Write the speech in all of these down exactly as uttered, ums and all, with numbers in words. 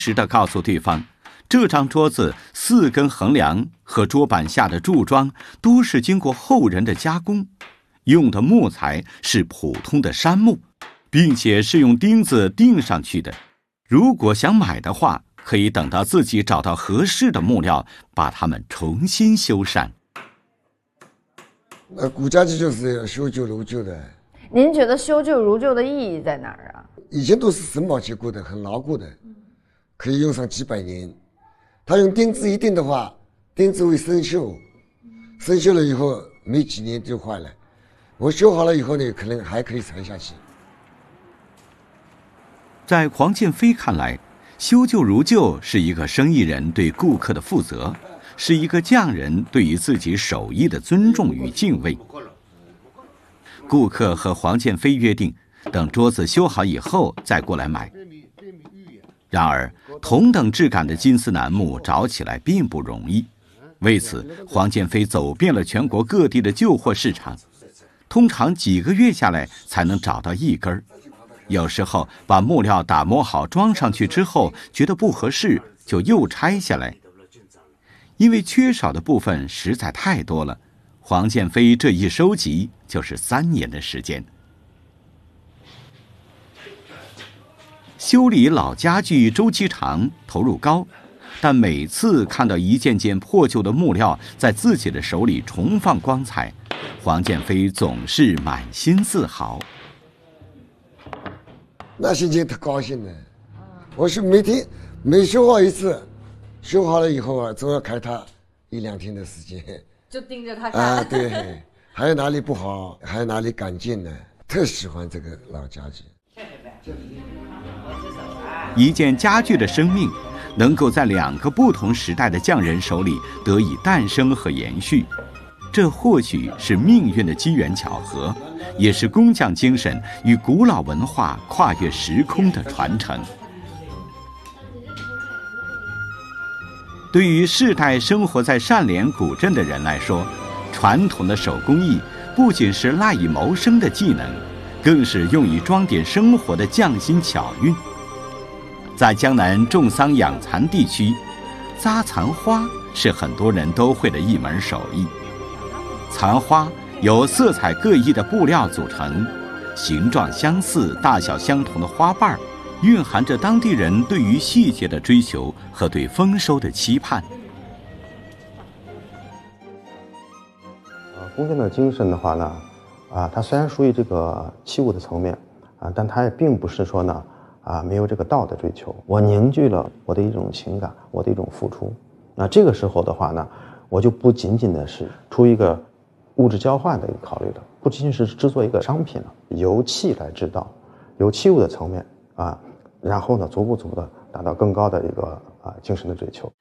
实地告诉对方，这张桌子四根横梁和桌板下的柱桩都是经过后人的加工，用的木材是普通的杉木，并且是用钉子钉上去的。如果想买的话，可以等到自己找到合适的木料，把它们重新修缮。 呃，古家具就是要修旧如旧的。 您觉得修旧如旧的意义在哪儿啊？ 以前都是榫卯结构的，很牢固的，可以用上几百年。他用钉子一钉的话，钉子会生锈，生锈了以后没几年就坏了。我修好了以后呢，可能还可以传下去。 在黄建飞看来，修旧如旧是一个生意人对顾客的负责，是一个匠人对于自己手艺的尊重与敬畏。顾客和黄建飞约定，等桌子修好以后再过来买。然而，同等质感的金丝楠木找起来并不容易。为此，黄建飞走遍了全国各地的旧货市场，通常几个月下来才能找到一根。有时候把木料打磨好装上去之后，觉得不合适，就又拆下来。因为缺少的部分实在太多了，黄建飞这一收集就是三年的时间。修理老家具周期长，投入高，但每次看到一件件破旧的木料在自己的手里重放光彩，黄建飞总是满心自豪。 那心情特高兴的。我是每天每修好一次，修好了以后啊，总要看他一两天的时间， 就盯着他看啊，对，还有哪里不好，还有哪里改进呢？特喜欢这个老家具。 一件家具的生命能够在两个不同时代的匠人手里得以诞生和延续，这或许是命运的机缘巧合，也是工匠精神与古老文化跨越时空的传承。对于世代生活在单连古镇的人来说，传统的手工艺不仅是赖以谋生的技能，更是用以装点生活的匠心巧运。在江南种桑养蚕地区，扎蚕花是很多人都会的一门手艺。蚕花由色彩各异的布料组成，形状相似、大小相同的花瓣蕴含着当地人对于细节的追求和对丰收的期盼。 工匠的精神的话呢，啊，它虽然属于这个器物的层面啊，但它也并不是说呢，啊，没有这个道的追求。我凝聚了我的一种情感，我的一种付出。那这个时候的话呢，我就不仅仅的是出一个物质交换的一个考虑了，不仅仅是制作一个商品了，由器来制造，由器物的层面啊，然后呢，逐步逐步的达到更高的一个啊精神的追求。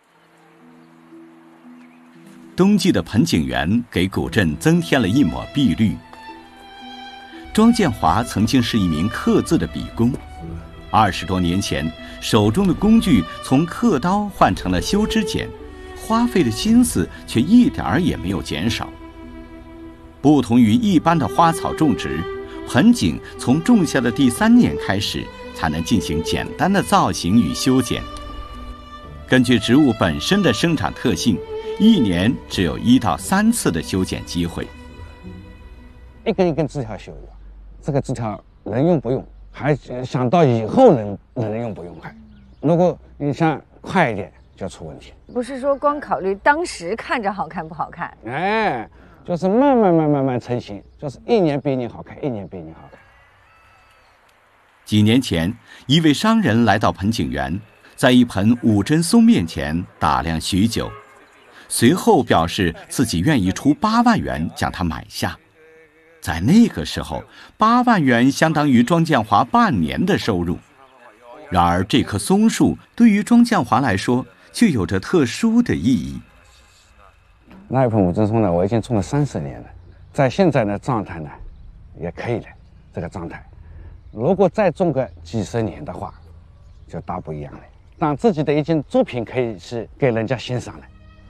冬季的盆景园给古镇增添了一抹碧绿。庄建华曾经是一名刻字的笔工，二十多年前，手中的工具从刻刀换成了修枝剪，花费的心思却一点儿也没有减少。不同于一般的花草种植，盆景从种下的第三年开始才能进行简单的造型与修剪。根据植物本身的生长特性，一年只有一到三次的修剪机会。 一根一根枝条修的，这个枝条能用不用，还想到以后能能用不用还。如果你想快一点，就出问题。 不是说光考虑当时看着好看不好看， 哎，就是慢慢慢慢慢成型，就是一年比一年好看，一年比一年好看。 几年前，一位商人来到盆景园，在一盆五针松面前打量许久，随后表示自己愿意出八万元将它买下。在那个时候，八万元相当于庄建华半年的收入。然而，这棵松树对于庄建华来说，却有着特殊的意义。 那一盆五针松呢，我已经种了三十年了，在现在的状态呢，也可以了。这个状态，如果再种个几十年的话，就大不一样了。让自己的一件作品可以是给人家欣赏的。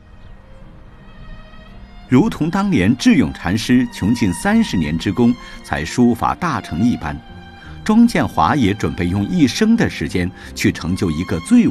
如同当年智勇禅师穷尽三十年之功才书法大成一般，庄建华也准备用一生的时间去成就一个最